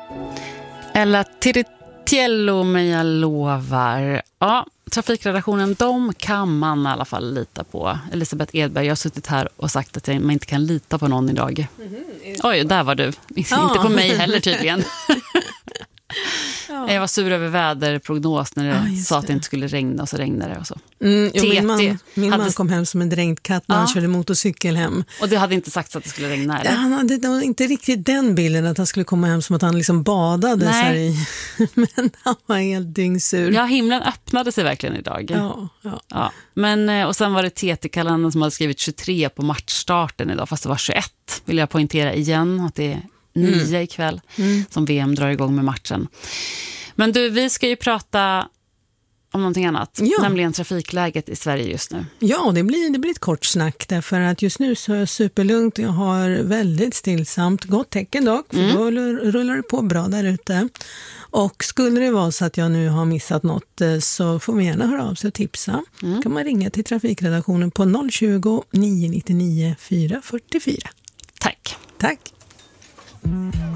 Ella Tiritiello, men jag lovar. Ja, trafikredaktionen, de kan man i alla fall lita på. Elisabeth Edberg, jag har suttit här och sagt att man inte kan lita på någon idag. Oj, där var du. Inte på mig heller tydligen. Jag var sur över väderprognos när det sa att det inte skulle regna, och så regnade det och så. Min man kom hem som en dränkt katt när han körde motorcykel hem. Och det hade inte sagt att det skulle regna, eller? Han hade inte riktigt den bilden att han skulle komma hem som att han liksom badade så här i. Men han var helt dyngsur. Ja, himlen öppnade sig verkligen idag. Ja. Men, och sen var det TT-kalendern som hade skrivit 23 på matchstarten idag, fast det var 21. Vill jag poängtera igen att det är 9 ikväll som VM drar igång med matchen. Men du, vi ska ju prata om någonting annat, nämligen trafikläget i Sverige just nu. Ja, det blir ett kort snack därför att just nu så är det superlugnt. Jag har väldigt stillsamt, gott tecken dock, för då rullar det på bra där ute. Och skulle det vara så att jag nu har missat något så får man gärna höra av sig och tipsa. Kan man ringa till trafikredaktionen på 020 999 444. Tack. Tack.